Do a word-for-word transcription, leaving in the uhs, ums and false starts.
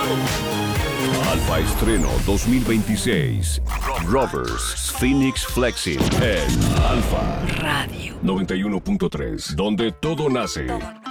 Alfa Estreno dos mil veintiséis. Rovers Phoenix Flexing en Alfa Radio noventa y uno punto tres, donde todo nace.